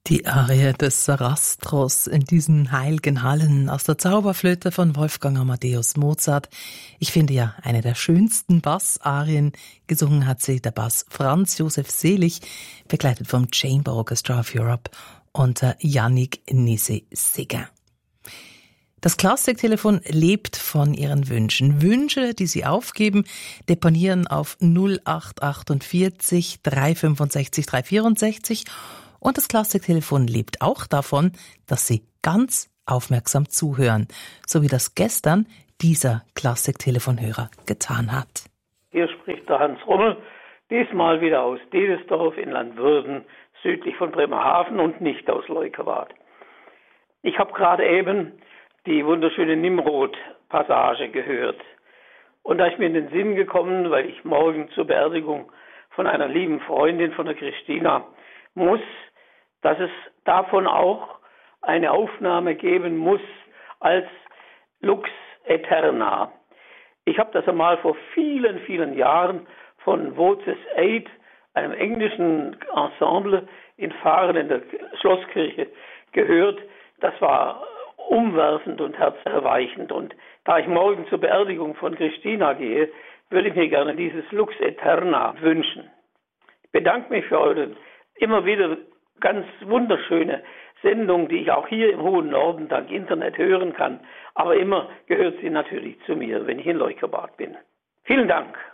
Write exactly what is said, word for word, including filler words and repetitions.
Die Arie des Sarastros in diesen heiligen Hallen aus der Zauberflöte von Wolfgang Amadeus Mozart. Ich finde ja eine der schönsten Bassarien. Gesungen hat sie der Bass Franz Josef Selig, begleitet vom Chamber Orchestra of Europe unter Yannick Nézet-Séguin. Das Klassiktelefon lebt von Ihren Wünschen. Wünsche, die Sie aufgeben, deponieren auf null acht achtundvierzig drei fünfundsechzig drei vierundsechzig. Und das Klassiktelefon lebt auch davon, dass Sie ganz aufmerksam zuhören, so wie das gestern dieser Klassiktelefonhörer getan hat. Hier spricht der Hans Rummel, diesmal wieder aus Dedesdorf in Landwürden, südlich von Bremerhaven und nicht aus Leukerbad. Ich habe gerade eben die wunderschöne Nimrod-Passage gehört. Und da ist mir in den Sinn gekommen, weil ich morgen zur Beerdigung von einer lieben Freundin, von der Christina, muss, dass es davon auch eine Aufnahme geben muss als Lux Aeterna. Ich habe das einmal vor vielen, vielen Jahren von Voces Aid, einem englischen Ensemble in Fahren in der Schlosskirche, gehört. Das war umwerfend und herzerweichend. Und da ich morgen zur Beerdigung von Christina gehe, würde ich mir gerne dieses Lux Aeterna wünschen. Ich bedanke mich für eure immer wieder ganz wunderschöne Sendung, die ich auch hier im hohen Norden dank Internet hören kann. Aber immer gehört sie natürlich zu mir, wenn ich in Leukerbad bin. Vielen Dank.